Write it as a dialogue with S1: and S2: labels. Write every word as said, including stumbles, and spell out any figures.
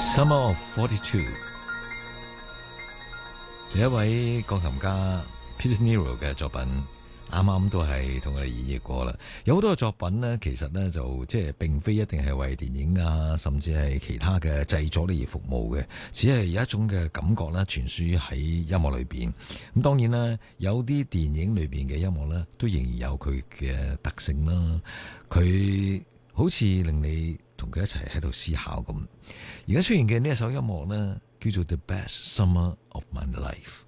S1: Summer of Forty Two， 有一位鋼琴家 Peter Nero 嘅作品，啱啱都係同我哋演繹過啦。有好多嘅作品呢，其實呢就即係並非一定係為電影啊，甚至係其他嘅製作而服務嘅，只係有一種嘅感覺啦，傳輸喺音樂裏邊。咁當然啦，有啲電影裏邊嘅音樂呢，都仍然有佢嘅特性啦。佢好似令你同佢一齊喺度思考咁。而家出現嘅呢一首音樂呢，叫做《The Best Summer of My Life》。